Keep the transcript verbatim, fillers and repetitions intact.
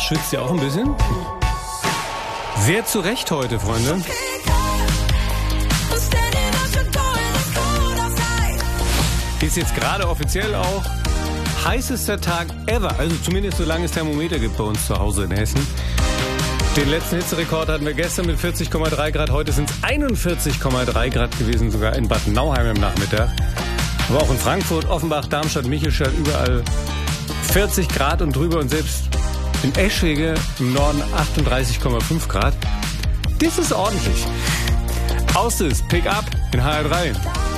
schwitzt ihr auch ein bisschen? Sehr zu Recht heute, Freunde. Ist jetzt gerade offiziell auch heißester Tag ever. Also zumindest solange es Thermometer gibt bei uns zu Hause in Hessen. Den letzten Hitzerekord hatten wir gestern mit vierzig Komma drei Grad. Heute sind es einundvierzig Komma drei Grad gewesen, sogar in Bad Nauheim im Nachmittag. Aber auch in Frankfurt, Offenbach, Darmstadt, Michelstadt, überall vierzig Grad und drüber. Und selbst in Eschwege im Norden achtunddreißig Komma fünf Grad. Das ist ordentlich. Außes Pick Up in H R drei.